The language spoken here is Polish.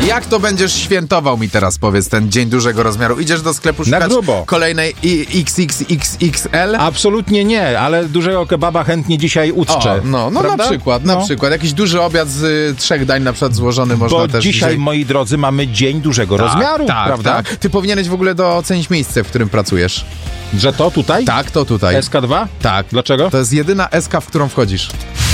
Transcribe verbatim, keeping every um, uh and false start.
Jak to będziesz świętował, mi teraz powiedz, ten dzień dużego rozmiaru? Idziesz do sklepu szukać Na grubo. kolejnej X X X X L? Absolutnie nie, ale dużego kebaba chętnie dzisiaj uczczę. O, no, no na przykład, na no. przykład. Jakiś duży obiad z y, trzech dań na przykład złożony można Bo też dzisiaj, dzisiaj... moi drodzy, mamy dzień dużego tak, rozmiaru, tak, prawda? Tak. Ty powinieneś w ogóle docenić miejsce, w którym pracujesz. Że to tutaj? Tak, to tutaj. S K dwa? Tak. Dlaczego? To jest jedyna S K, w którą wchodzisz.